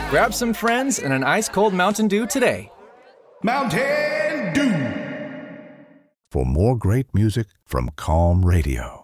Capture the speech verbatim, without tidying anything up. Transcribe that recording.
Grab some friends and an ice-cold Mountain Dew today. Mountain Dew. For more great music from Calm Radio.